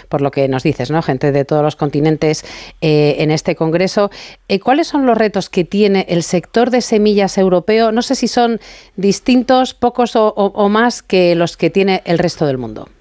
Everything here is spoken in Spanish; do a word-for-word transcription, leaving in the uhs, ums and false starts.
por lo que nos dices, ¿no? Gente de todos los continentes eh, en este congreso. Eh, ¿Cuáles son los retos que tiene el sector de semillas europeo? No sé si son distintos, pocos o, o, o más que los que tiene el resto del mundo.